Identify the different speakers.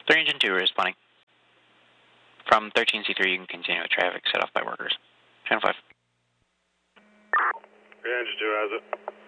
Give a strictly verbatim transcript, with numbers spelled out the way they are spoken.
Speaker 1: three engine two responding. From thirteen C three, you can continue with traffic set off by workers. Channel five.
Speaker 2: three engine two, how's it?